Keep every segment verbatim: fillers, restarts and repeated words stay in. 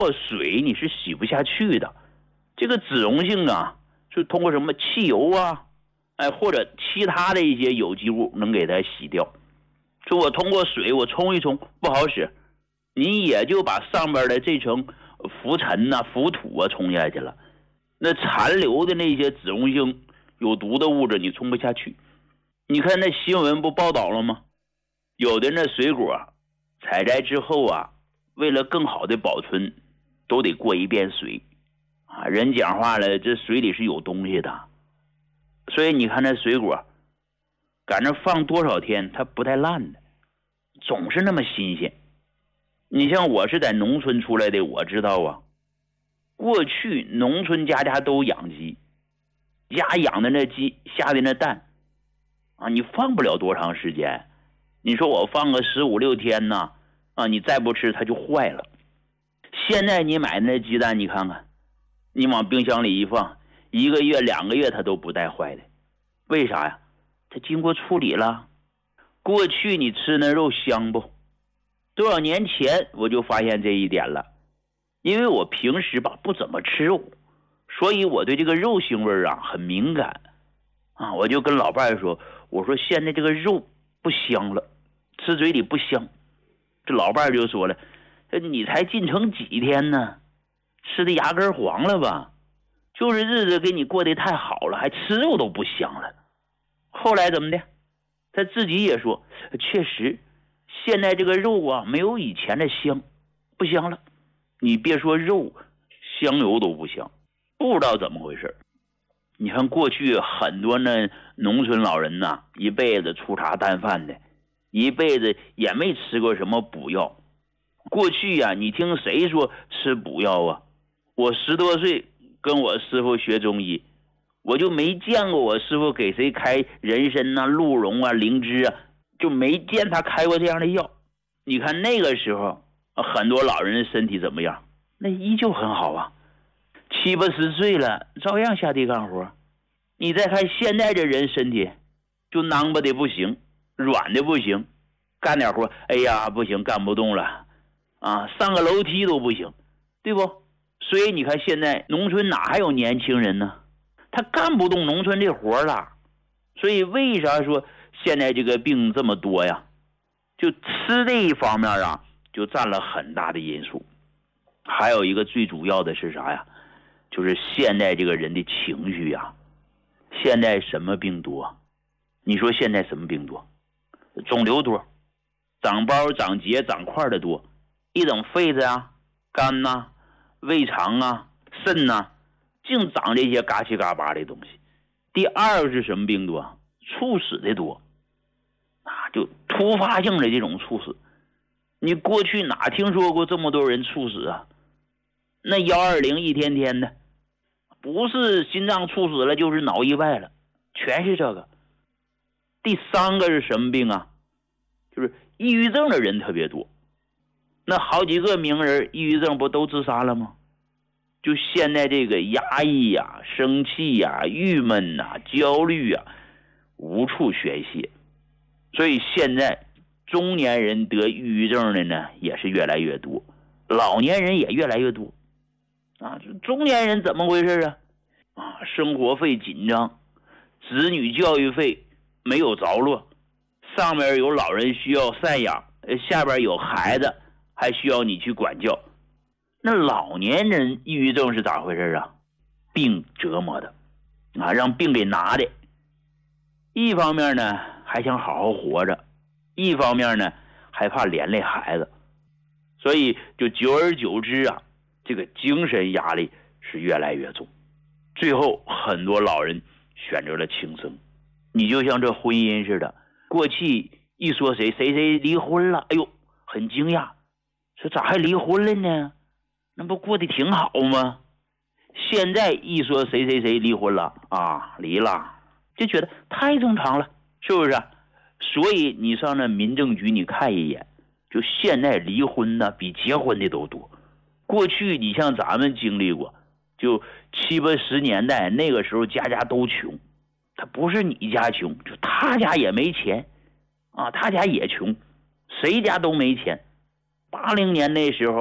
水你是洗不下去的。这个脂溶性啊，是通过什么汽油啊，哎或者其他的一些有机物能给它洗掉。说我通过水我冲一冲不好使，你也就把上边的这层浮尘呐、啊、浮土啊冲下去了，那残留的那些脂溶性有毒的物质你冲不下去。你看那新闻不报道了吗？有的那水果采摘之后啊，为了更好的保存，都得过一遍水啊。人讲话了，这水里是有东西的，所以你看那水果，赶着放多少天它不带烂的，总是那么新鲜。你像我是在农村出来的，我知道啊，过去农村家家都养鸡，家养的那鸡下的那蛋啊，你放不了多长时间。你说我放个十五六天呢，啊，你再不吃它就坏了。现在你买的那鸡蛋，你看看，你往冰箱里一放，一个月两个月它都不带坏的。为啥呀？它经过处理了。过去你吃那肉香不？多少年前我就发现这一点了，因为我平时吧不怎么吃肉，所以我对这个肉腥味啊很敏感啊。我就跟老伴说，我说现在这个肉不香了，吃嘴里不香。这老伴就说了，你才进城几天呢，吃的牙根黄了吧？就是日子给你过得太好了，还吃肉都不香了。后来怎么的？他自己也说，确实现在这个肉啊没有以前的香，不香了。你别说肉，香油都不香，不知道怎么回事。你看过去很多那农村老人呐，一辈子粗茶淡饭的，一辈子也没吃过什么补药。过去呀、啊，你听谁说吃补药啊？我十多岁跟我师傅学中医，我就没见过我师傅给谁开人参啊、鹿茸啊、灵芝啊，就没见他开过这样的药。你看那个时候很多老人身体怎么样？那依旧很好啊，七八十岁了照样下地干活。你再看现在这人身体就囊巴的不行，软的不行，干点活哎呀不行，干不动了啊，上个楼梯都不行，对不？所以你看现在农村哪还有年轻人呢？他干不动农村这活了。所以为啥说现在这个病这么多呀？就吃这一方面啊，就占了很大的因素。还有一个最主要的是啥呀？就是现在这个人的情绪呀。现在什么病多？你说现在什么病多？肿瘤多，长包、长结、长块的多。一整肺子啊、肝呐、啊、胃肠啊、肾呐、啊，净长这些嘎七嘎巴的东西。第二是什么病多？猝死的多啊，就突发性的这种猝死。你过去哪听说过这么多人猝死啊？那幺二零一天天的，不是心脏猝死了就是脑意外了，全是这个。第三个是什么病啊？就是抑郁症的人特别多。那好几个名人抑郁症不都自杀了吗？就现在这个压抑呀、生气呀、郁闷呐、焦虑呀，无处宣泄。所以现在中年人得抑郁症的呢也是越来越多，老年人也越来越多啊。中年人怎么回事啊？啊，生活费紧张，子女教育费没有着落，上面有老人需要赡养，下边有孩子还需要你去管教。那老年人抑郁症是咋回事啊？病折磨的啊，让病给拿的。一方面呢还想好好活着，一方面呢还怕连累孩子，所以就久而久之啊，这个精神压力是越来越重。最后很多老人选择了轻生。你就像这婚姻似的，过去一说谁谁谁离婚了，哎呦很惊讶，说咋还离婚了呢？那不过得挺好吗？现在一说谁谁谁离婚了啊，离了，就觉得太正常了，是不是？所以你上那民政局你看一眼，就现在离婚的比结婚的都多。过去你像咱们经历过，就七八十年代那个时候家家都穷，他不是你家穷，就他家也没钱啊，他家也穷，谁家都没钱。八零年那时候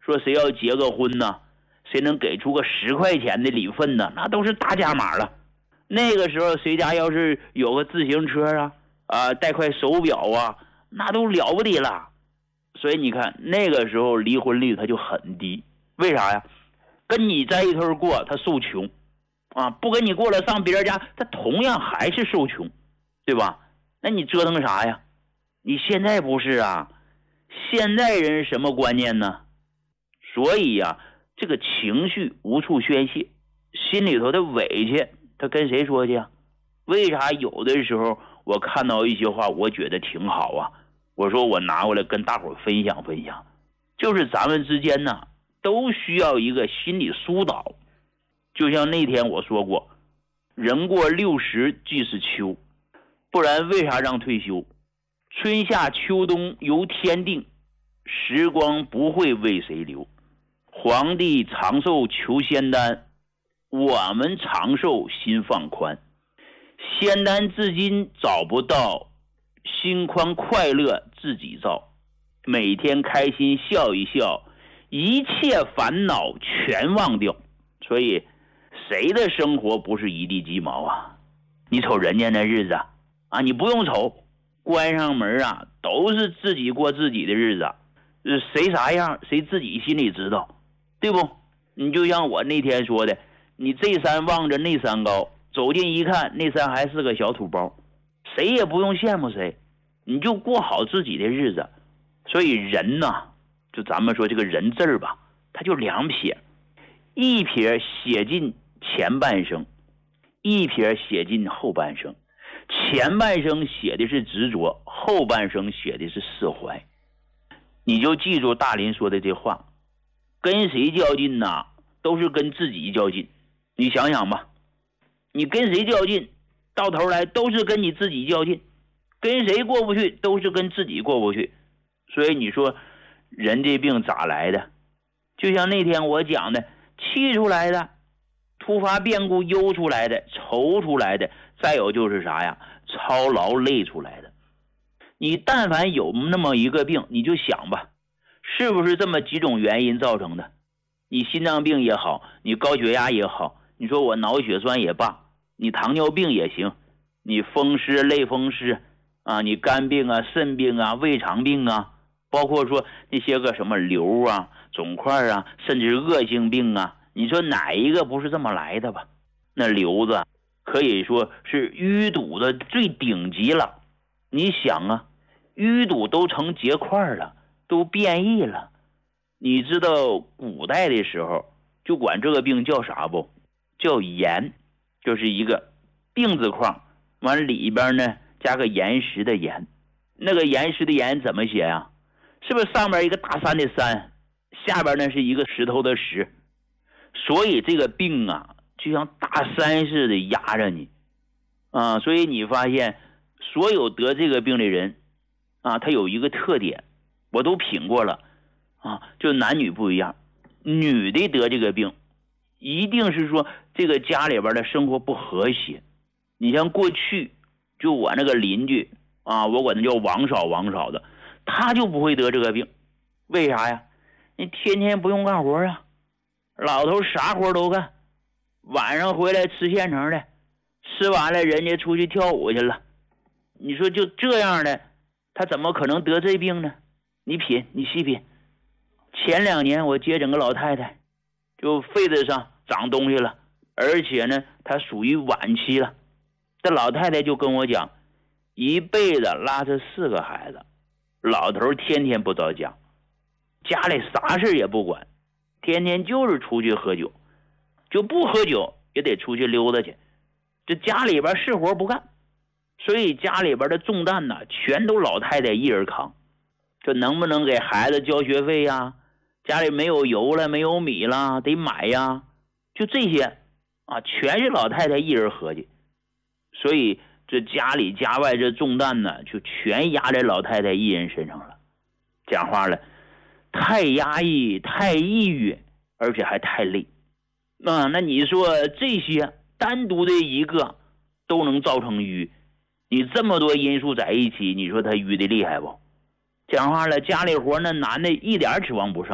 说谁要结个婚呢，谁能给出个十块钱的礼份呢，那都是大价码了。那个时候谁家要是有个自行车啊，啊带块手表啊，那都了不得了。所以你看那个时候离婚率它就很低，为啥呀？跟你在一头过他受穷啊，不跟你过了上别人家他同样还是受穷，对吧？那你折腾啥呀？你现在不是啊，现在人什么观念呢？所以呀、啊，这个情绪无处宣泄，心里头的委屈他跟谁说去啊？为啥有的时候我看到一些话我觉得挺好啊，我说我拿过来跟大伙分享分享，就是咱们之间呢都需要一个心理疏导。就像那天我说过，人过六十即是秋，不然为啥让退休？春夏秋冬由天定，时光不会为谁留。皇帝长寿求仙丹，我们长寿心放宽。仙丹至今找不到，心宽快乐自己造。每天开心笑一笑，一切烦恼全忘掉。所以谁的生活不是一地鸡毛啊？你瞅人家那日子啊，你不用瞅，关上门啊都是自己过自己的日子，谁啥样谁自己心里知道，对不？你就像我那天说的，你这山望着那山高，走近一看那山还是个小土包，谁也不用羡慕谁，你就过好自己的日子。所以人呢，就咱们说这个人字儿吧，它就两撇，一撇写进前半生，一撇写进后半生。前半生写的是执着，后半生写的是释怀。你就记住大林说的这话，跟谁较劲呢？都是跟自己较劲。你想想吧，你跟谁较劲，到头来都是跟你自己较劲，跟谁过不去都是跟自己过不去。所以你说人这病咋来的？就像那天我讲的，气出来的，突发变故忧出来的，愁出来的，再有就是啥呀？操劳累出来的。你但凡有那么一个病，你就想吧，是不是这么几种原因造成的？你心脏病也好，你高血压也好，你说我脑血栓也罢，你糖尿病也行，你风湿类风湿啊，你肝病啊、肾病啊、胃肠病啊，包括说那些个什么瘤啊、肿块啊，甚至恶性病啊，你说哪一个不是这么来的吧？那瘤子可以说是淤堵的最顶级了。你想啊，淤堵都成结块了，都变异了。你知道古代的时候就管这个病叫啥不？叫岩，就是一个病字框，完里边呢加个岩石的岩。那个岩石的岩怎么写呀？是不是上边一个大山的山，下边呢是一个石头的石？所以这个病啊，就像大山似的压着你啊。所以你发现所有得这个病的人啊，他有一个特点，我都品过了啊，就男女不一样。女的得这个病，一定是说这个家里边的生活不和谐。你像过去就我那个邻居啊，我管他叫王嫂王嫂的，他就不会得这个病。为啥呀？你天天不用干活啊，老头啥活都干，晚上回来吃现成的，吃完了人家出去跳舞去了。你说就这样的，他怎么可能得这病呢？你品，你细品。前两年我接诊个老太太，就肺子上长东西了，而且呢她属于晚期了。这老太太就跟我讲，一辈子拉着四个孩子，老头天天不着家，家里啥事也不管，天天就是出去喝酒，就不喝酒也得出去溜达去，这家里边是活不干。所以家里边的重担呢，全都老太太一人扛。这能不能给孩子交学费呀？家里没有油了，没有米了，得买呀。就这些啊，全是老太太一人合计。所以这家里家外这重担呢，就全压在老太太一人身上了。讲话了，太压抑，太抑郁，而且还太累。啊，那你说这些单独的一个都能造成淤，你这么多因素在一起，你说他淤的厉害不？讲话了，家里活那男的一点指望不上，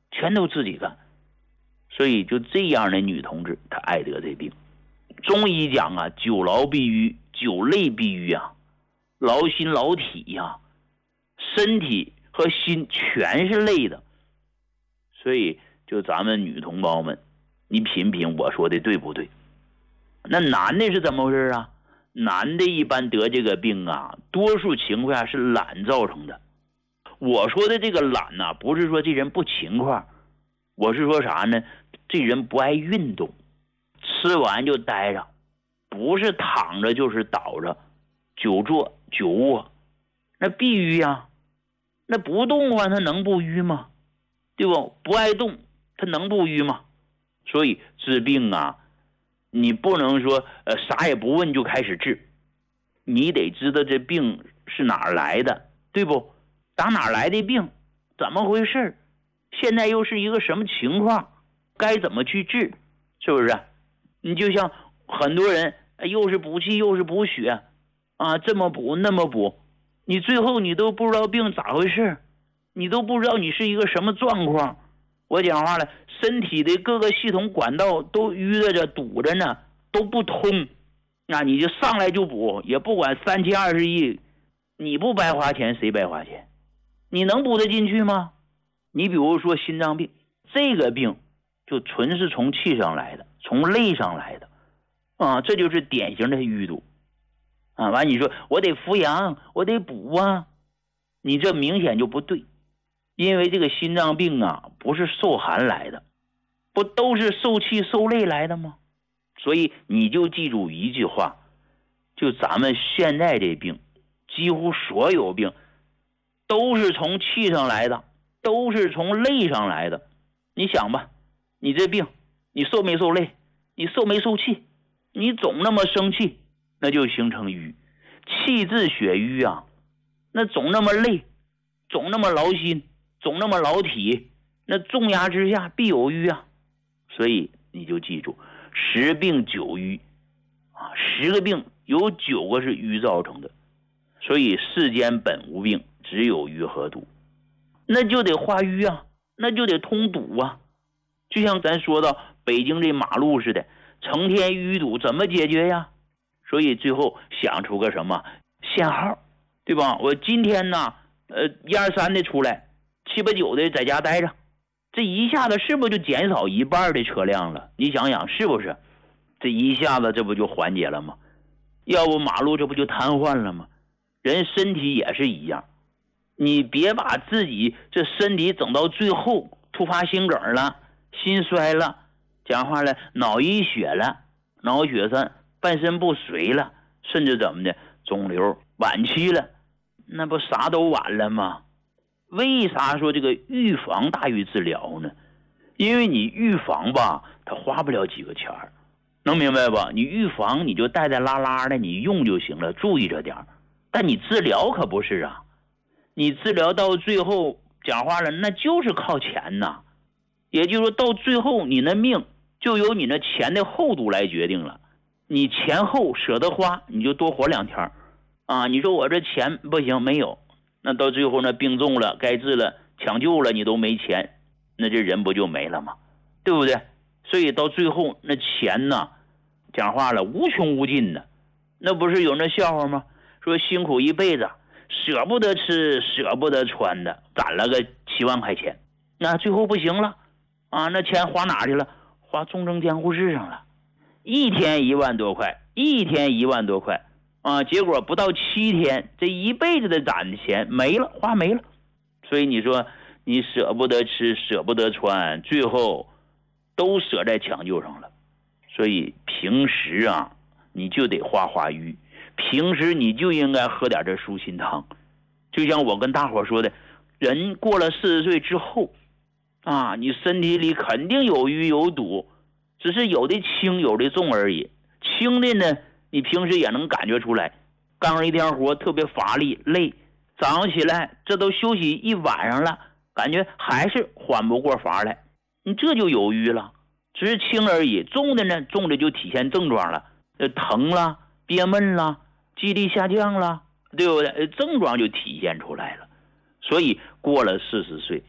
全都自己干。所以就这样的女同志，她爱得这病。中医讲啊，久劳必愈，久累必愈啊，劳心劳体呀、啊，身体和心全是累的。所以就咱们女同胞们，你品品我说的对不对？那男的是怎么回事啊？男的一般得这个病啊，多数情况下是懒造成的。我说的这个懒呢、啊，不是说这人不勤快，我是说啥呢？这人不爱运动，吃完就待着，不是躺着就是倒着，久坐久卧，那必须呀。那不动的话，他能不淤吗？对不？不爱动，他能不淤吗？所以治病啊，你不能说呃啥也不问就开始治，你得知道这病是哪儿来的，对不？打哪儿来的病？怎么回事？现在又是一个什么情况？该怎么去治？是不是？你就像很多人又是补气又是补血啊，这么补那么补，你最后你都不知道病咋回事，你都不知道你是一个什么状况。我讲话了，身体的各个系统管道都淤着着堵着呢，都不通，那你就上来就补，也不管三七二十一，你不白花钱谁白花钱？你能补得进去吗？你比如说心脏病，这个病就纯是从气上来的，从累上来的啊，这就是典型的淤堵啊。完你说我得扶阳，我得补啊，你这明显就不对。因为这个心脏病啊，不是受寒来的，不都是受气受累来的吗？所以你就记住一句话，就咱们现在这病，几乎所有病都是从气上来的，都是从累上来的。你想吧，你这病，你受没受累？你受没受气？你总那么生气，那就形成瘀，气滞血瘀啊，那总那么累，总那么劳心，总那么劳体，那重压之下必有瘀啊。所以你就记住，十病九瘀啊，十个病有九个是瘀造成的。所以世间本无病，只有瘀和堵，那就得化瘀啊，那就得通堵啊。就像咱说到北京这马路似的，成天淤堵，怎么解决呀？所以最后想出个什么限号，对吧？我今天呢，呃，一二三的出来，七八九的在家待着，这一下子是不是就减少一半的车辆了？你想想是不是？这一下子这不就缓解了吗？要不马路这不就瘫痪了吗？人身体也是一样，你别把自己这身体整到最后突发心梗了，心衰了，讲话了脑溢血了，脑血栓，半身不遂了，甚至怎么的肿瘤晚期了，那不啥都晚了吗？为啥说这个预防大于治疗呢？因为你预防吧，它花不了几个钱儿，能明白吧？你预防你就带带拉拉的，你用就行了，注意着点儿。但你治疗可不是啊，你治疗到最后讲话了，那就是靠钱呐。也就是说到最后你的命就由你那钱的厚度来决定了，你钱厚舍得花，你就多活两天啊。你说我这钱不行没有，那到最后那病重了该治了抢救了你都没钱，那这人不就没了吗？对不对？所以到最后那钱呢，讲话了无穷无尽的。那不是有那笑话吗？说辛苦一辈子舍不得吃舍不得穿的，攒了个七万块钱，那最后不行了啊，那钱花哪去了？花重症监护室上了，一天一万多块，一天一万多块啊，结果不到七天，这一辈子的攒的钱没了，花没了。所以你说你舍不得吃舍不得穿，最后都舍在抢救上了。所以平时啊你就得化化瘀，平时你就应该喝点这舒心汤。就像我跟大伙说的，人过了四十岁之后啊，你身体里肯定有瘀有堵，只是有的轻有的重而已。轻的呢你平时也能感觉出来，干完一天活特别乏力累，早上起来这都休息一晚上了，感觉还是缓不过乏来，你这就有瘀了，只是轻而已。重的呢，重的就体现症状了，疼了憋闷了记忆力下降了，对不对？症状就体现出来了。所以过了四十岁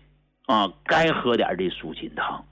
啊，该喝点这舒心汤。